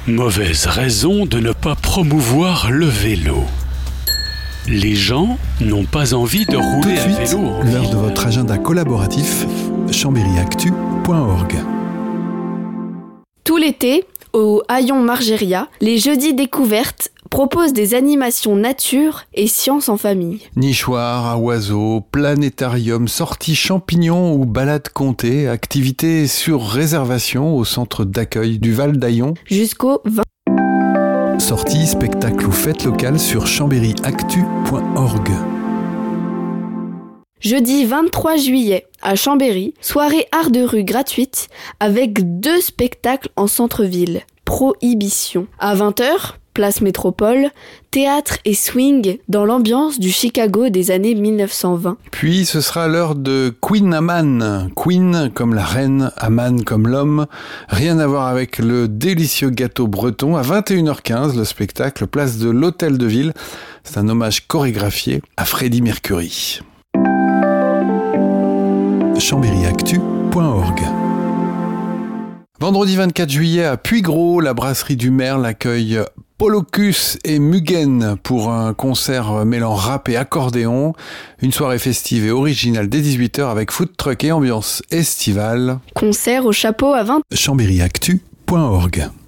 Mauvaise raison de ne pas promouvoir le vélo. Les gens n'ont pas envie de rouler à vélo en l'heure ville. de votre agenda collaboratif, chambéryactu.org. Tout l'été, au Hayon Margéria, les jeudis découvertes proposent des animations nature et sciences en famille. Nichoirs à oiseaux, planétarium, sorties champignons ou balades comptées, activités sur réservation au centre d'accueil du Val d'Hayon. Jusqu'au 20. Sorties, spectacles ou fêtes locales sur chambéryactu.org. Jeudi 23 juillet, à Chambéry, soirée art de rue gratuite avec 2 spectacles en centre-ville. Prohibition. À 20h, place Métropole, théâtre et swing dans l'ambiance du Chicago des années 1920. Puis ce sera l'heure de Queen Amman. Queen comme la reine, Amman comme l'homme. Rien à voir avec le délicieux gâteau breton. À 21h15, le spectacle place de l'Hôtel de Ville. C'est un hommage chorégraphié à Freddie Mercury. chambéryactu.org. Vendredi 24 juillet à Puygros, la brasserie du Merle accueille Polocus et Mugen pour un concert mêlant rap et accordéon. Une soirée festive et originale dès 18h avec food truck et ambiance estivale. Concert au chapeau à 20h. chambéryactu.org.